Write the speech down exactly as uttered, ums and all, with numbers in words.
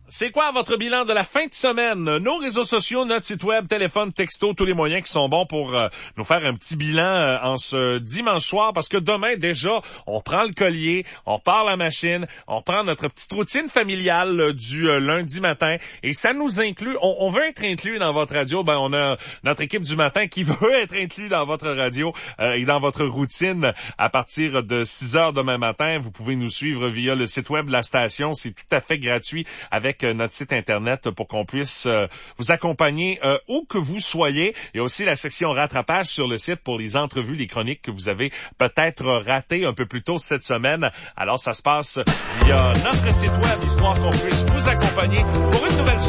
C'est quoi votre bilan de la fin de semaine? Nos réseaux sociaux, notre site web, téléphone, texto, tous les moyens qui sont bons pour euh, nous faire un petit bilan euh, en ce dimanche soir, parce que demain, déjà, on prend le collier, on part la machine, on prend notre petite routine familiale euh, du euh, lundi matin, et ça nous inclut, on, on veut être inclus dans votre radio, ben on a notre équipe du matin qui veut être inclus dans votre radio euh, et dans votre routine à partir de six heures demain matin. Vous pouvez nous suivre via le site web de la station, c'est tout à fait gratuit avec notre site Internet pour qu'on puisse euh, vous accompagner euh, où que vous soyez. Il y a aussi la section rattrapage sur le site pour les entrevues, les chroniques que vous avez peut-être ratées un peu plus tôt cette semaine. Alors, ça se passe via notre site web, histoire qu'on puisse vous accompagner pour une nouvelle